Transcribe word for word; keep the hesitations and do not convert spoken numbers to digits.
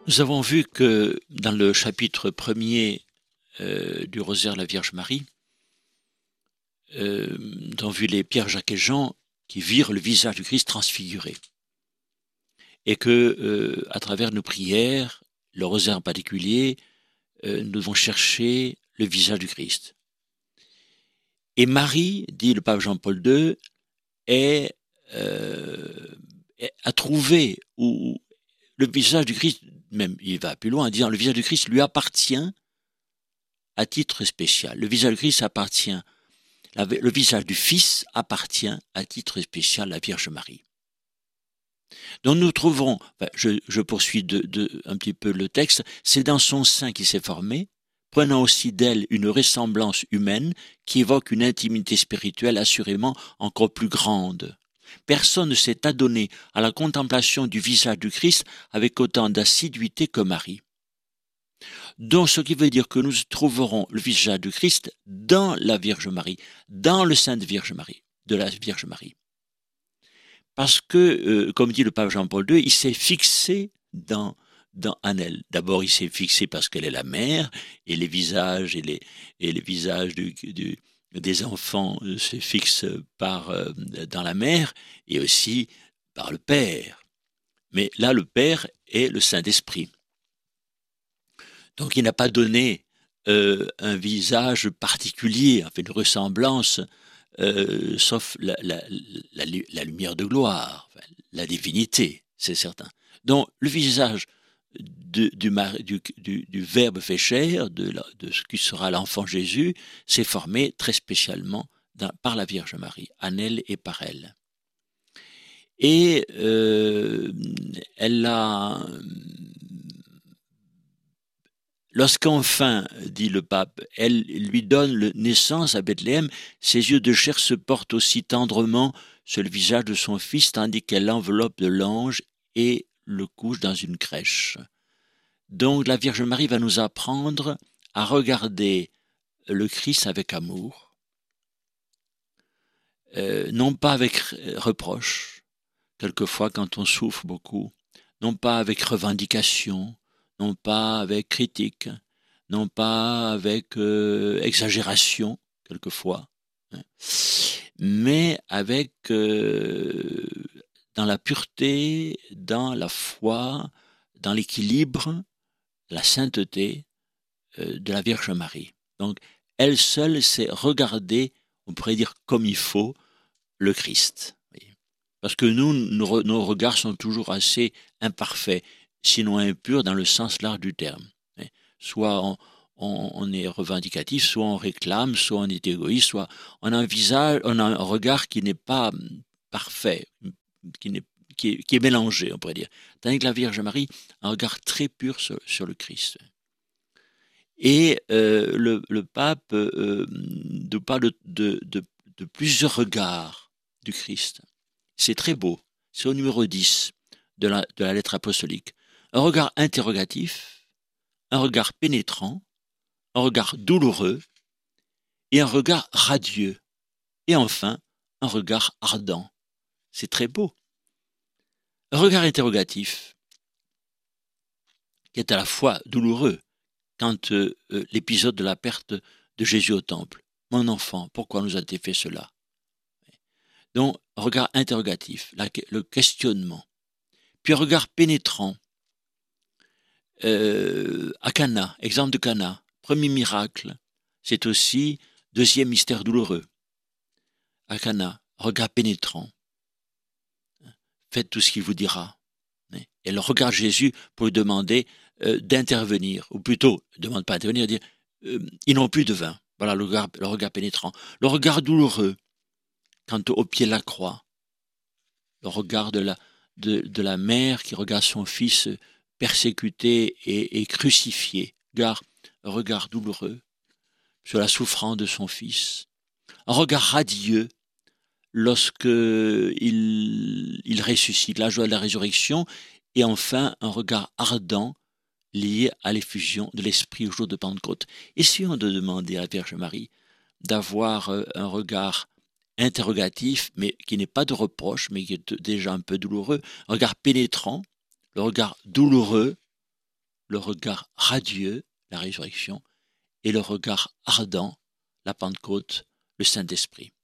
Nous avons vu que dans le chapitre premier euh, du Rosaire de la Vierge Marie, euh, nous avons vu les Pierre, Jacques et Jean qui virent le visage du Christ transfiguré. Et que, euh, à travers nos prières, le Rosaire en particulier, euh, nous devons chercher le visage du Christ. Et Marie, dit le pape Jean-Paul deux, est, euh, a trouvé où le visage du Christ, même il va plus loin en disant le visage du Christ lui appartient à titre spécial. Le visage du Christ appartient, le visage du Fils appartient à titre spécial à la Vierge Marie. Donc nous trouvons, enfin, je, je poursuis de, de, un petit peu le texte, c'est dans son sein qui s'est formé, prenant aussi d'elle une ressemblance humaine qui évoque une intimité spirituelle assurément encore plus grande. Personne ne s'est adonné à la contemplation du visage du Christ avec autant d'assiduité que Marie. Donc, ce qui veut dire que nous trouverons le visage du Christ dans la Vierge Marie, dans le sein de Vierge Marie, de la Vierge Marie. Parce que, euh, comme dit le pape Jean-Paul deux, il s'est fixé dans, dans en elle. D'abord, il s'est fixé parce qu'elle est la mère, et les visages et les, et les visages du, du, des enfants se fixent par, euh, dans la mère, et aussi par le Père. Mais là, le Père est le Saint-Esprit. Donc il n'a pas donné euh, un visage particulier, enfin une ressemblance, euh, sauf la, la, la, la lumière de gloire, enfin, la divinité, c'est certain. Donc le visage de, du, du, du, du Verbe fait chair, de, la, de ce qui sera l'enfant Jésus, s'est formé très spécialement dans, par la Vierge Marie, en elle et par elle. Et euh, elle a... Lorsqu'enfin, dit le pape, elle lui donne naissance à Bethléem, ses yeux de chair se portent aussi tendrement sur le visage de son fils, tandis qu'elle l'enveloppe de l'ange et le couche dans une crèche. Donc la Vierge Marie va nous apprendre à regarder le Christ avec amour, euh, non pas avec reproche, quelquefois quand on souffre beaucoup, non pas avec revendication, non pas avec critique, non pas avec euh, exagération, quelquefois, hein, mais avec, euh, dans la pureté, dans la foi, dans l'équilibre, la sainteté euh, de la Vierge Marie. Donc, elle seule sait regarder, on pourrait dire comme il faut, le Christ. Parce que nous, nos, nos regards sont toujours assez imparfaits, sinon impurs dans le sens large du terme. Soit on, on, on est revendicatif, soit on réclame, soit on est égoïste, soit on a un visage, on a un regard qui n'est pas parfait, qui, n'est, qui, est, qui est mélangé, on pourrait dire. Tandis que la Vierge Marie a un regard très pur sur, sur le Christ. Et euh, le, le pape euh, nous parle de, de, de plusieurs regards du Christ. C'est très beau. C'est au numéro dix de la, de la lettre apostolique. Un regard interrogatif, un regard pénétrant, un regard douloureux et un regard radieux. Et enfin, un regard ardent. C'est très beau. Un regard interrogatif, qui est à la fois douloureux, quand euh, l'épisode de la perte de Jésus au temple. Mon enfant, pourquoi nous a-t-il fait cela? Donc, regard interrogatif, la, le questionnement. Puis un regard pénétrant. Euh, à Cana, exemple de Cana, premier miracle, c'est aussi deuxième mystère douloureux. À Cana, regard pénétrant. Faites tout ce qu'il vous dira. Et elle regarde Jésus pour lui demander euh, d'intervenir, ou plutôt, ne demande pas d'intervenir, dire euh, ils n'ont plus de vin. Voilà le regard, le regard pénétrant. Le regard douloureux, quand au pied de la croix, le regard de la, de, de la mère qui regarde son fils persécuté et, et crucifié, regard, un regard douloureux sur la souffrance de son fils, un regard radieux lorsque il, il ressuscite, la joie de la résurrection, et enfin un regard ardent lié à l'effusion de l'Esprit au jour de Pentecôte. Essayons de demander à la Vierge Marie d'avoir un regard interrogatif, mais qui n'est pas de reproche, mais qui est déjà un peu douloureux, un regard pénétrant, le regard douloureux le regard radieux, la résurrection, et le regard ardent, la Pentecôte, le Saint-Esprit.